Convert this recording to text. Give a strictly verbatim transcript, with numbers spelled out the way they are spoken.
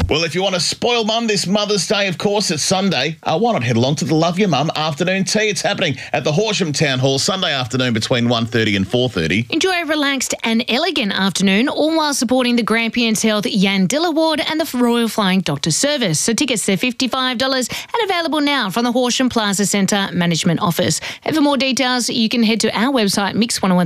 Well, if you want to spoil mum this Mother's Day, of course, it's Sunday. Uh, why not head along to the Love Your Mum afternoon tea? It's happening at the Horsham Town Hall Sunday afternoon between one thirty and four thirty. Enjoy a relaxed and elegant afternoon, all while supporting the Grampians Health Yandilla Ward and the Royal Flying Doctor Service. So tickets are fifty-five dollars and available now from the Horsham Plaza Centre Management Office. And for more details, you can head to our website, mix one oh one